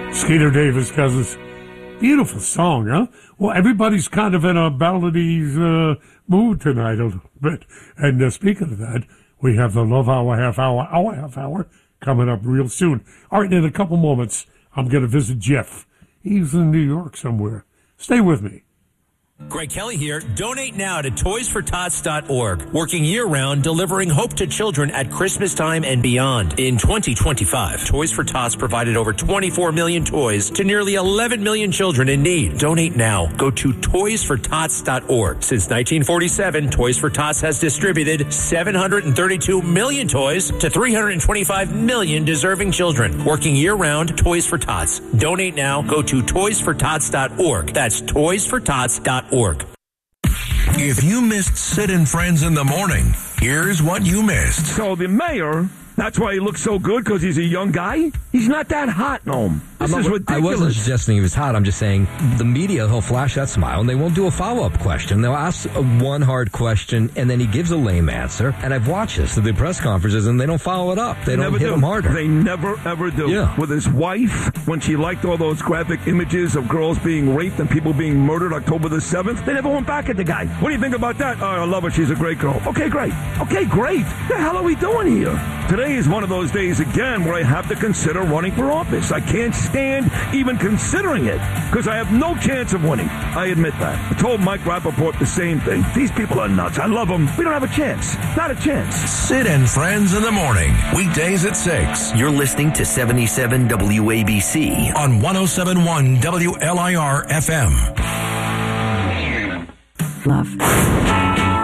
Skeeter Davis, Cousins. Beautiful song, huh? Well, everybody's kind of in a ballady mood tonight a little bit. And speaking of that, we have the Love Hour, half hour coming up real soon. All right, in a couple moments, I'm going to visit Jeff. He's in New York somewhere. Stay with me. Greg Kelly here. Donate now to toysfortots.org. Working year-round, delivering hope to children at Christmas time and beyond. In 2025, Toys for Tots provided over 24 million toys to nearly 11 million children in need. Donate now. Go to toysfortots.org. Since 1947, Toys for Tots has distributed 732 million toys to 325 million deserving children. Working year-round, Toys for Tots. Donate now. Go to toysfortots.org. That's toysfortots.org. If you missed Sid and Friends in the Morning, here's what you missed. So the mayor, that's why he looks so good, because he's a young guy? He's not that hot, Noam. This is ridiculous. I wasn't suggesting he was hot. I'm just saying the media, he'll flash that smile, and they won't do a follow-up question. They'll ask one hard question, and then he gives a lame answer. And I've watched this at the press conferences, and they don't follow it up. They don't hit him harder. They never, ever do. Yeah. With his wife, when she liked all those graphic images of girls being raped and people being murdered October the 7th, they never went back at the guy. What do you think about that? Oh, I love her. She's a great girl. Okay, great. Okay, great. What the hell are we doing here? Today is one of those days, again, where I have to consider running for office. I can't stand even considering it because I have no chance of winning. I admit that. I told Mike Rappaport the same thing. These people are nuts. I love them. We don't have a chance. Not a chance. Sid and Friends in the Morning, weekdays at 6. You're listening to 77 WABC on 107.1 WLIR FM. Love.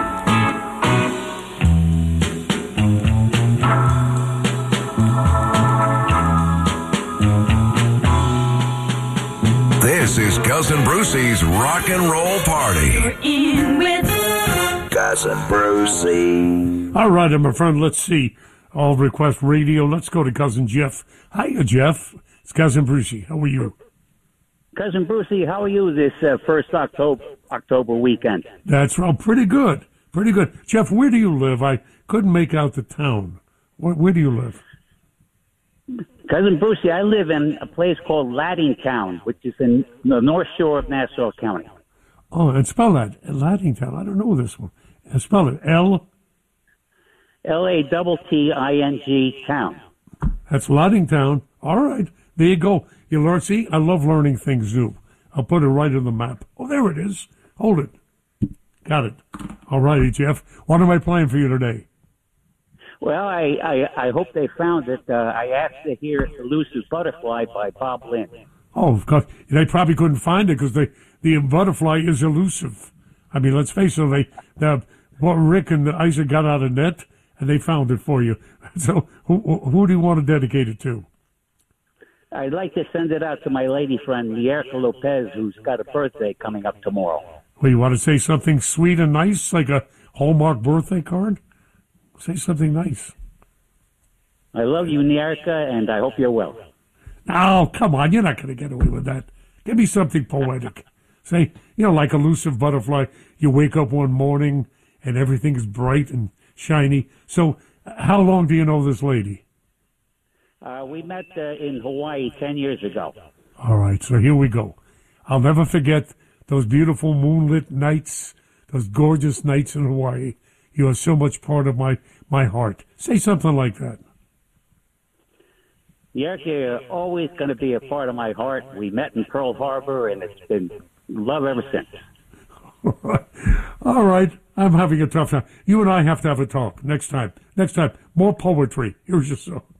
This is Cousin Brucey's Rock and Roll Party. You're in with Cousin Brucey. All right, my friend, let's see. All Request Radio. Let's go to Cousin Jeff. Hiya, Jeff. It's Cousin Brucey. How are you? Cousin Brucey, how are you this first October weekend? That's right. Pretty good. Pretty good. Jeff, where do you live? I couldn't make out the town. Where do you live? Cousin Brucey, I live in a place called Laddingtown, which is in the North Shore of Nassau County. Oh, and spell that. Laddingtown. I don't know this one. Spell it. L-A-T-T-I-N-G town. That's Laddingtown. All right. There you go. You learn. See, I love learning things new. I'll put it right on the map. Oh, there it is. Hold it. Got it. All righty, Jeff. What am I playing for you today? Well, I hope they found it. I asked to hear Elusive Butterfly by Bob Lynn. Oh, of course. They probably couldn't find it because the butterfly is elusive. I mean, let's face it, Rick and Isaac got out of net, and they found it for you. So who do you want to dedicate it to? I'd like to send it out to my lady friend, Mierka Lopez, who's got a birthday coming up tomorrow. Well, you want to say something sweet and nice, like a Hallmark birthday card? Say something nice. I love you, Mierka, and I hope you're well. Oh, come on. You're not going to get away with that. Give me something poetic. Say, like elusive butterfly, you wake up one morning and everything is bright and shiny. So how long do you know this lady? We met in Hawaii 10 years ago. All right, so here we go. I'll never forget those beautiful moonlit nights, those gorgeous nights in Hawaii. You are so much part of my heart. Say something like that. Mierka, you're always going to be a part of my heart. We met in Pearl Harbor, and it's been love ever since. All right. I'm having a tough time. You and I have to have a talk next time. More poetry. Here's your song.